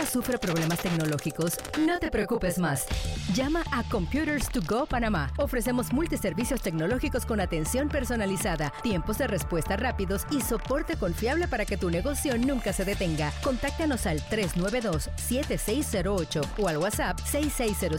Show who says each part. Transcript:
Speaker 1: sufre problemas tecnológicos? No te preocupes más. Llama a Computers to Go Panamá. Ofrecemos multiservicios tecnológicos con atención personalizada, tiempos de respuesta rápidos y soporte confiable para que tu negocio nunca se detenga. Contáctanos al 392-7608 o al WhatsApp 6605